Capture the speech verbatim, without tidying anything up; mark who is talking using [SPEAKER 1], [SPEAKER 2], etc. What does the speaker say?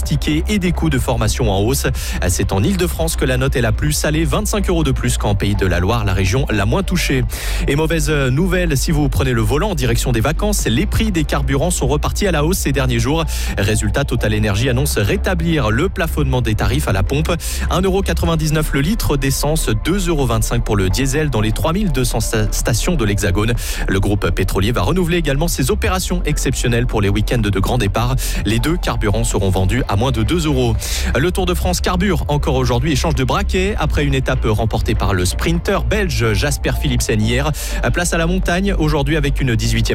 [SPEAKER 1] tickets et des coûts de formation en hausse. C'est en Ile-de-France que la note est la plus salée, vingt-cinq euros de plus qu'en Pays de la Loire, la région la moins touchée. Et mauvaise nouvelle, si vous prenez le volant en direction des vacances, les prix des carburants sont repartis à la hausse ces derniers jours. Résultat, Total Energy annonce rétablir le plafonnement des tarifs à la pompe. un euro quatre-vingt-dix-neuf le litre d'essence, deux euros vingt-cinq pour le diesel dans les trois mille deux cents stations de l'Hexagone. Le groupe pétrolier va renouveler également ses opérations exceptionnelles pour les week-ends de grand départ. Les deux carburants seront vendus à moins de deux euros. Le Tour de France carbure encore aujourd'hui et change de braquet après une étape remportée par le sprinter belge Jasper Philipsen hier. Place à la montagne aujourd'hui avec une dix-huitième